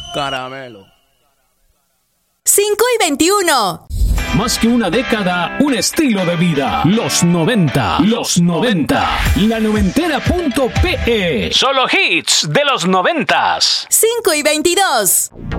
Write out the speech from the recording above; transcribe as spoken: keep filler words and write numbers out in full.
Caramelo. cinco y veintiuno. Más que una década, un estilo de vida. Los noventa. Los noventa. La noventera punto pe. Solo hits de los noventas. cinco y veintidós.